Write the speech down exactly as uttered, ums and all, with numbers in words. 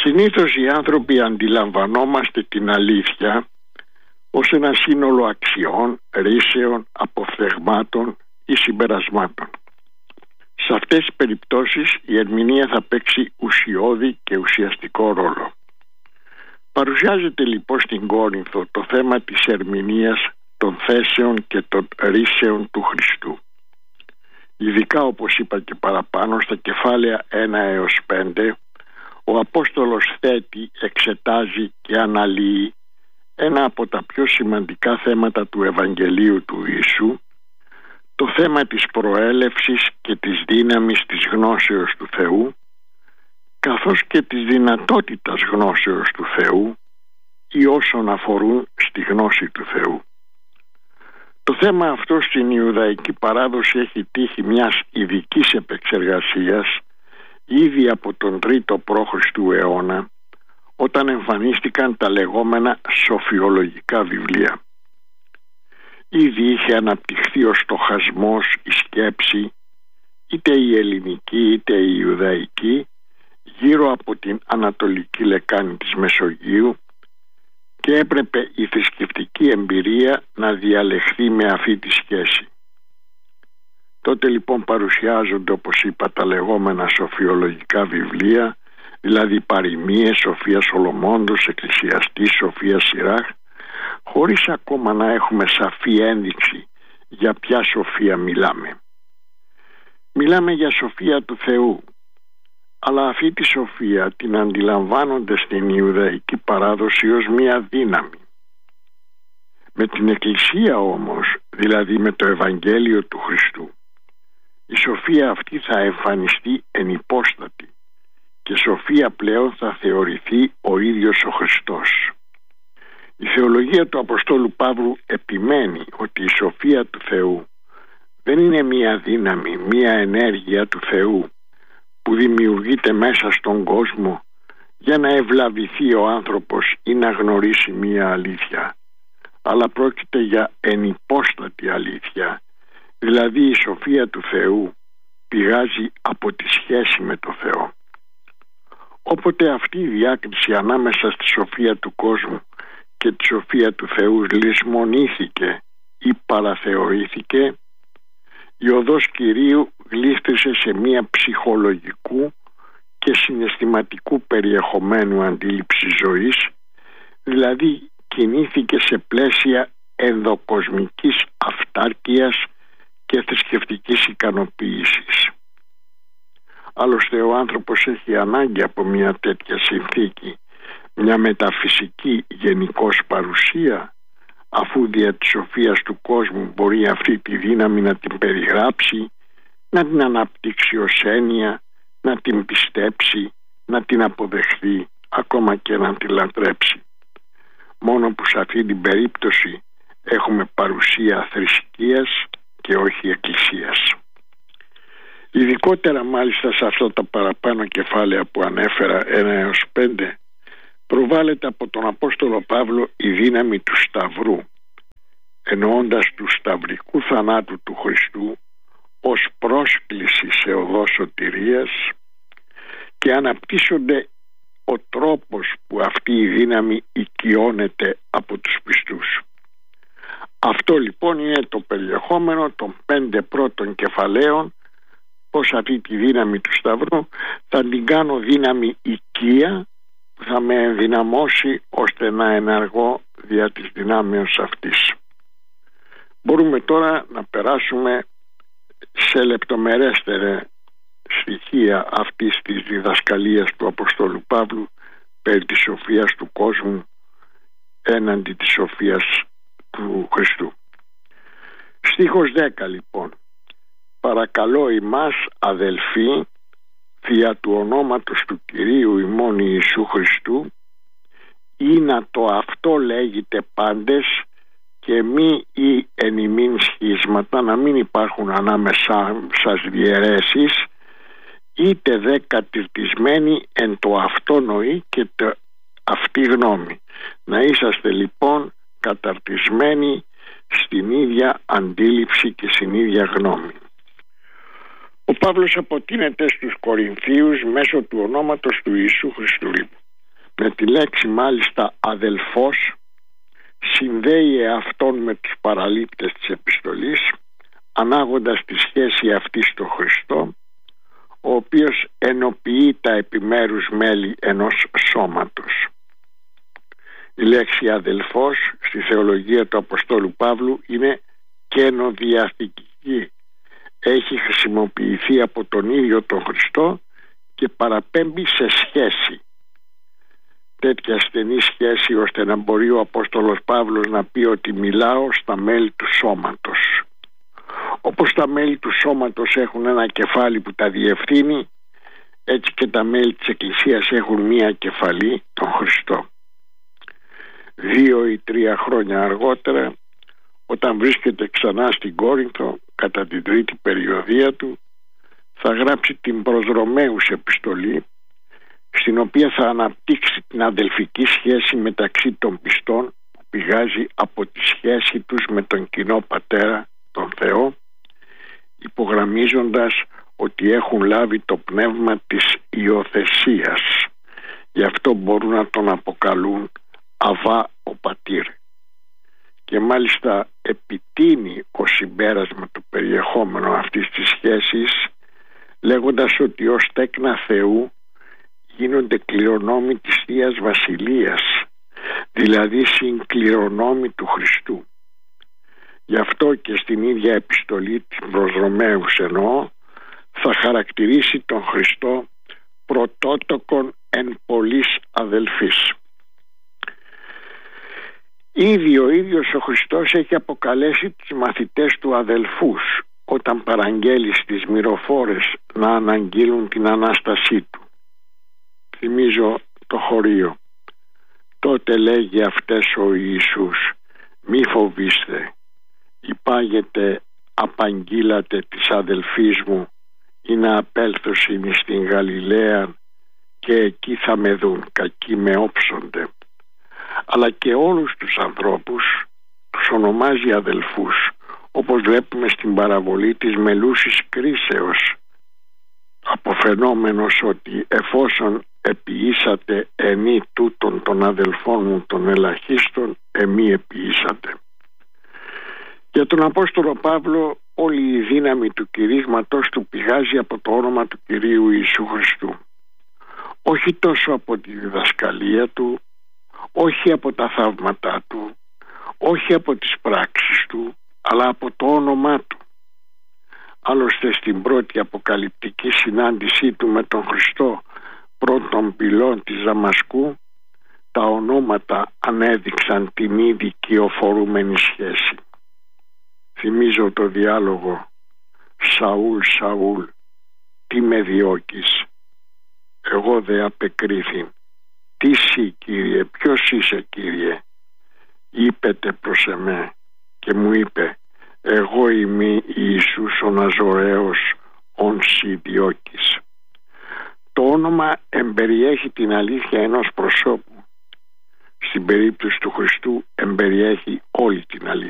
Συνήθως οι άνθρωποι αντιλαμβανόμαστε την αλήθεια ως ένα σύνολο αξιών, ρήσεων, αποφθεγμάτων ή συμπερασμάτων. Σε αυτές τις περιπτώσεις η ερμηνεία θα παίξει ουσιώδη και ουσιαστικό ρόλο. Παρουσιάζεται λοιπόν στην Κόρινθο το θέμα της ερμηνείας των θέσεων και των ρήσεων του Χριστού. Ειδικά, όπως είπα και παραπάνω, στα κεφάλαια ένα έως πέντε, ο Απόστολος θέτει, εξετάζει και αναλύει ένα από τα πιο σημαντικά θέματα του Ευαγγελίου του Ιησού, το θέμα της προέλευσης και της δύναμης της γνώσεως του Θεού, καθώς και της δυνατότητας γνώσεως του Θεού ή όσων αφορούν στη γνώση του Θεού. Το θέμα αυτό στην Ιουδαϊκή παράδοση έχει τύχει μιας ειδικής επεξεργασίας ήδη από τον τρίτο π.Χ. αιώνα, όταν εμφανίστηκαν τα λεγόμενα σοφιολογικά βιβλία. Ήδη είχε αναπτυχθεί ο στοχασμός, η σκέψη, είτε η ελληνική είτε η Ιουδαϊκή, γύρω από την ανατολική λεκάνη της Μεσογείου, και έπρεπε η θρησκευτική εμπειρία να διαλεχθεί με αυτή τη σχέση. Τότε λοιπόν παρουσιάζονται, όπως είπα, τα λεγόμενα σοφιολογικά βιβλία, δηλαδή παροιμίες, Σοφία Σολομώντος, Εκκλησιαστής, Σοφία Σιράχ, χωρίς ακόμα να έχουμε σαφή ένδειξη για ποια σοφία μιλάμε. Μιλάμε για σοφία του Θεού, αλλά αυτή τη σοφία την αντιλαμβάνονται στην Ιουδαϊκή παράδοση ως μία δύναμη. Με την Εκκλησία όμως, δηλαδή με το Ευαγγέλιο του Χριστού, η σοφία αυτή θα εμφανιστεί εν υπόστατη και σοφία πλέον θα θεωρηθεί ο ίδιος ο Χριστός. Η θεολογία του Αποστόλου Παύλου επιμένει ότι η σοφία του Θεού δεν είναι μία δύναμη, μία ενέργεια του Θεού που δημιουργείται μέσα στον κόσμο για να ευλαβηθεί ο άνθρωπος ή να γνωρίσει μία αλήθεια, αλλά πρόκειται για ενυπόστατη αλήθεια, δηλαδή η σοφία του Θεού πηγάζει από τη σχέση με το Θεό. Όποτε αυτή η διάκριση ανάμεσα στη σοφία του κόσμου και τη σοφία του Θεού λησμονήθηκε ή παραθεωρήθηκε, η οδός Κυρίου γλίστρισε σε μία ψυχολογικού και συναισθηματικού περιεχομένου αντίληψη ζωής, δηλαδή κινήθηκε σε πλαίσια ενδοκοσμικής αυτάρκειας και θρησκευτικής ικανοποίησης. Άλλωστε ο άνθρωπος έχει ανάγκη από μια τέτοια συνθήκη, μια μεταφυσική γενικώς παρουσία, αφού δια της σοφίας του κόσμου μπορεί αυτή τη δύναμη να την περιγράψει, να την αναπτύξει ως έννοια, να την πιστέψει, να την αποδεχθεί, ακόμα και να την λατρέψει. Μόνο που σε αυτή την περίπτωση έχουμε παρουσία θρησκείας και όχι εκκλησίας. Ειδικότερα μάλιστα σε αυτά τα παραπάνω κεφάλαια που ανέφερα ένα έως πέντε, προβάλλεται από τον Απόστολο Παύλο η δύναμη του Σταυρού, εννοώντας του σταυρικού θανάτου του Χριστού ως πρόσκληση σε οδό σωτηρίας, και αναπτύσσονται ο τρόπος που αυτή η δύναμη οικειώνεται από τους πιστούς. Αυτό λοιπόν είναι το περιεχόμενο των πέντε πρώτων κεφαλαίων, πως αυτή τη δύναμη του Σταυρού θα την κάνω δύναμη οικία που θα με ενδυναμώσει ώστε να ενεργώ δια της δυνάμεως αυτής. Μπορούμε τώρα να περάσουμε σε λεπτομερέστερα στοιχεία αυτής της διδασκαλίας του Αποστόλου Παύλου περί της σοφίας του κόσμου έναντι της σοφίας του Χριστού. Στίχος δέκα λοιπόν. Παρακαλώ ημάς αδελφοί, δια του ονόματος του Κυρίου ημών Ιησού Χριστού, ή να το αυτό λέγεται πάντες και μη ή εν ημίν σχίσματα, να μην υπάρχουν ανάμεσά σας διαιρέσεις, είτε δε κατηρτισμένοι εν το αυτό νοή και το αυτή γνώμη. Να είσαστε λοιπόν καταρτισμένοι στην ίδια αντίληψη και στην ίδια γνώμη. Ο Παύλος αποτείνεται στους Κορινθίους μέσω του ονόματος του Ιησού Χριστού. Με τη λέξη μάλιστα αδελφός συνδέει αυτόν με τους παραλήπτες της επιστολής, ανάγοντας τη σχέση αυτή στο Χριστό, ο οποίος ενοποιεί τα επιμέρους μέλη ενός σώματος. Η λέξη αδελφός στη θεολογία του Αποστόλου Παύλου είναι καινοδιαθηκική. Έχει χρησιμοποιηθεί από τον ίδιο τον Χριστό και παραπέμπει σε σχέση. Τέτοια στενή σχέση ώστε να μπορεί ο Απόστολος Παύλος να πει ότι μιλάω στα μέλη του σώματος. Όπως τα μέλη του σώματος έχουν ένα κεφάλι που τα διευθύνει, έτσι και τα μέλη της Εκκλησίας έχουν μία κεφαλή, τον Χριστό. Δύο ή τρία χρόνια αργότερα, όταν βρίσκεται ξανά στην Κόρινθο κατά την τρίτη περιοδία του, θα γράψει την προς Ρωμαίους επιστολή, στην οποία θα αναπτύξει την αδελφική σχέση μεταξύ των πιστών που πηγάζει από τη σχέση τους με τον κοινό Πατέρα, τον Θεό, υπογραμμίζοντας ότι έχουν λάβει το πνεύμα της υιοθεσίας. Γι' αυτό μπορούν να τον αποκαλούν Αβά ο Πατήρ. Και μάλιστα επιτείνει ο συμπέρασμα του περιεχόμενο αυτής της σχέσης, λέγοντας ότι ως τέκνα Θεού γίνονται κληρονόμοι της Θείας Βασιλείας, δηλαδή συγκληρονόμοι του Χριστού. Γι' αυτό και στην ίδια επιστολή της προς Ρωμαίους εννοώ, θα χαρακτηρίσει τον Χριστό πρωτότοκον εν πολλής αδελφής. Ήδη ο ίδιος ο Χριστός έχει αποκαλέσει τους μαθητές του αδελφούς όταν παραγγέλει στις μυροφόρες να αναγγείλουν την Ανάστασή του. Θυμίζω το χωρίο. Τότε λέγει αυτές ο Ιησούς, μη φοβήστε, υπάγεται απαγγείλατε της αδελφής μου ή να απέλθωσιν στην Γαλιλαία και εκεί θα με δουν, κακοί με όψονται. Αλλά και όλους τους ανθρώπους τους ονομάζει αδελφούς, όπως βλέπουμε στην παραβολή της μελούσης κρίσεως, αποφαινόμενος ότι εφόσον επιήσατε ενή τούτων των αδελφών μου των ελαχίστων, εμεί επιήσατε. Για τον Απόστολο Παύλο όλη η δύναμη του κηρύγματος του πηγάζει από το όνομα του Κυρίου Ιησού Χριστού. Όχι τόσο από τη διδασκαλία του, όχι από τα θαύματά του, όχι από τις πράξεις του, αλλά από το όνομά του. Άλλωστε στην πρώτη αποκαλυπτική συνάντησή του με τον Χριστό πρώτων πυλών της Δαμασκού, τα ονόματα ανέδειξαν την ήδη κυοφορούμενη σχέση. Θυμίζω το διάλογο «Σαούλ, Σαούλ, τι με διώκεις?» Εγώ δε απεκρίθη, «Τι σύ, Κύριε, ποιος είσαι, Κύριε?» Είπετε προς εμέ και μου είπε, «Εγώ είμαι Ιησούς ο Ναζωραίος, ον σύ διώκεις». Το όνομα εμπεριέχει την αλήθεια ενός προσώπου. Στην περίπτωση του Χριστού εμπεριέχει όλη την αλήθεια.